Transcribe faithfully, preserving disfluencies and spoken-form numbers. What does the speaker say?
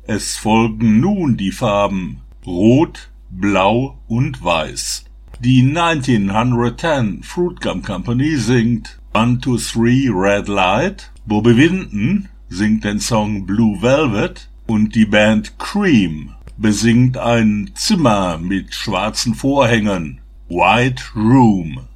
Es folgen nun die Farben Rot, Blau und Weiß. Die neunzehnhundertzehn Fruit Gum Company singt One, Two, Three, Red Light, Bobby Vinton singt den Song Blue Velvet und die Band Cream besingt ein Zimmer mit schwarzen Vorhängen, White Room.